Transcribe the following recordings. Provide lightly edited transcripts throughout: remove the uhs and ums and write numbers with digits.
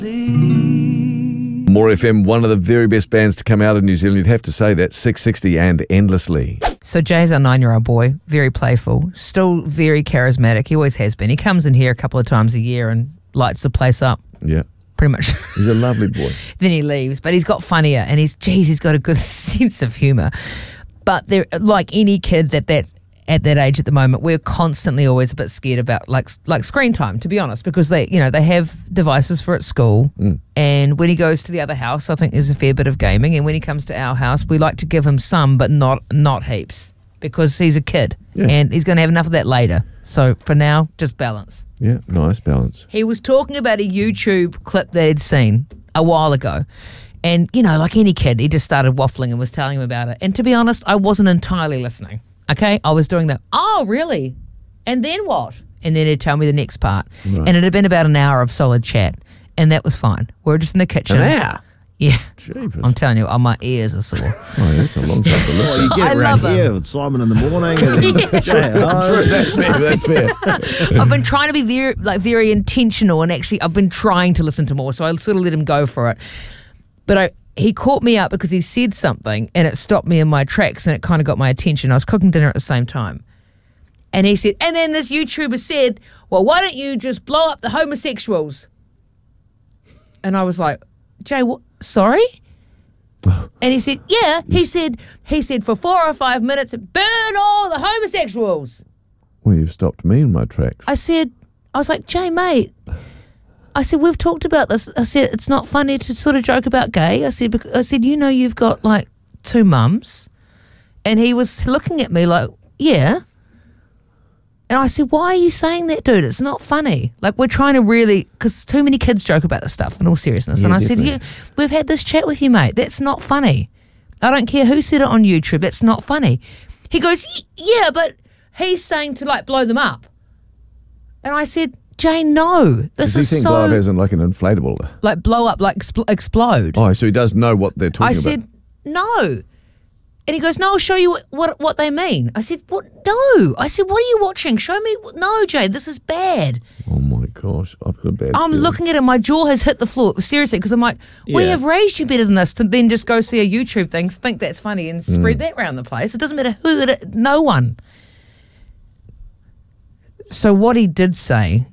More FM, one of the very best bands to come out of New Zealand. You'd have to say that. 660 and Endlessly. So Jay's our 9-year-old boy, very playful, still very charismatic. He always has been. He comes in here a couple of times a year and lights the place up. Yeah. Pretty much. He's a lovely boy. Then he leaves. But he's got funnier and he's got a good sense of humour. But they're like any kid that's at that age at the moment, we're constantly always a bit scared about like screen time, to be honest, because they have devices for at school, and when he goes to the other house, I think there's a fair bit of gaming, and when he comes to our house, we like to give him some, but not heaps, because he's a kid, and he's going to have enough of that later. So for now, just balance. Yeah, nice balance. He was talking about a YouTube clip that he'd seen a while ago. And, like any kid, he just started waffling and was telling him about it. And to be honest, I wasn't entirely listening. Okay, I was doing that. Oh, really? And then what? And then he'd tell me the next part. Right. And it had been about an hour of solid chat, and that was fine. We were just in the kitchen. An hour? Yeah. Jeepers. I'm telling you, my ears are sore. Oh, that's a long time to listen. Well, you get around here with Simon in the morning. And True, that's fair. I've been trying to be very intentional, and actually I've been trying to listen to more, so I sort of let him go for it. But he caught me up because he said something and it stopped me in my tracks, and it kind of got my attention. I was cooking dinner at the same time. And he said, and then this YouTuber said, well, why don't you just blow up the homosexuals? And I was like, Jay, what? Sorry? And he said, yeah. He said for 4 or 5 minutes, burn all the homosexuals. Well, you've stopped me in my tracks. I was like, Jay, mate. I said, we've talked about this. I said, it's not funny to sort of joke about gay. I said, you've got like 2 mums. And he was looking at me like, yeah. And I said, why are you saying that, dude? It's not funny. Like, we're trying to really, because too many kids joke about this stuff in all seriousness. Yeah, and I definitely. said, we've had this chat with you, mate. That's not funny. I don't care who said it on YouTube. That's not funny. He goes, yeah, but he's saying to like blow them up. And I said, Jay, no. This Does he is think so... blow up as in like an inflatable? Like blow up, like explode. Oh, so he does know what they're talking about. I said, no. And he goes, no, I'll show you what they mean. I said, what? No. I said, what are you watching? Show me. No, Jay, this is bad. Oh, my gosh. I've got a bad I'm feeling. looking at him. My jaw has hit the floor. Seriously, because I'm like, we have raised you better than this to then just go see a YouTube thing, think that's funny and spread that around the place. It doesn't matter who no one. So what he did say,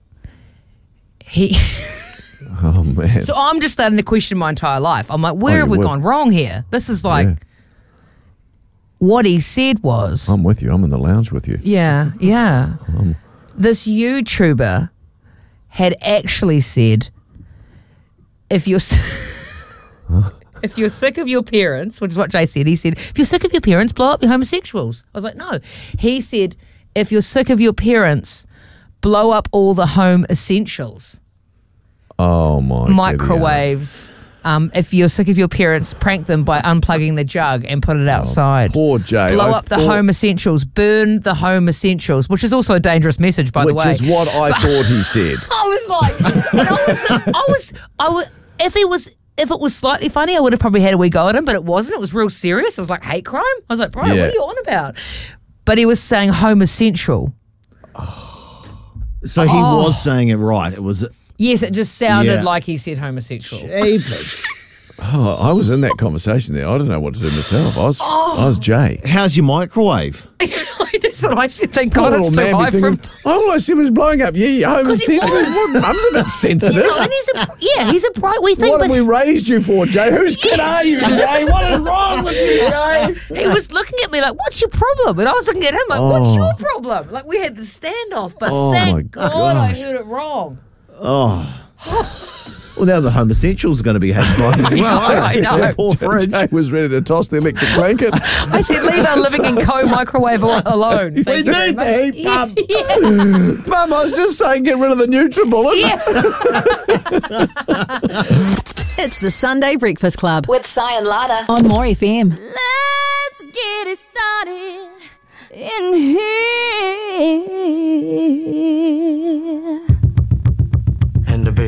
Oh, man. So I'm just starting to question my entire life. I'm like, where have we gone wrong here? This is like... Yeah. What he said was... I'm with you. I'm in the lounge with you. Yeah. This YouTuber had actually said, if you're sick of your parents, which is what Jay said, he said, if you're sick of your parents, blow up your homosexuals. I was like, no. He said, if you're sick of your parents, blow up all the home essentials. Oh, my Microwaves. If you're sick of your parents, prank them by unplugging the jug and put it outside. Poor Jay. Blow up the home essentials. Burn the home essentials, which is also a dangerous message, by the way. Which is what I thought he said. I was like, if it was slightly funny, I would have probably had a wee go at him, but it wasn't. It was real serious. It was like hate crime. I was like, bro, what are you on about? But he was saying home essential. So he was saying it right. It was... Yes, it just sounded like he said homosexual. Jeepers. Oh, I was in that conversation there. I don't know what to do myself. I was Jay. How's your microwave? That's what I said. Thank God it's too high for him. All I said was blowing up. Yeah, homosexual. Mum's a bit sensitive. And he's a bright wee thing. What have we raised you for, Jay? Whose kid are you, Jay? What is wrong with you, Jay? He was looking at me like, what's your problem? And I was looking at him like, what's your problem? Like, we had the standoff, but thank God I heard it wrong. Oh. Well, now the home essentials are going to be had by as well. I know. Poor fridge. Jay was ready to toss the electric blanket. I said, leave our living in co-microwave alone. We need the heat pump. Mum, I was just saying get rid of the NutriBullet. It's the Sunday Breakfast Club with Si and Lada on More FM. Let's get it started in here.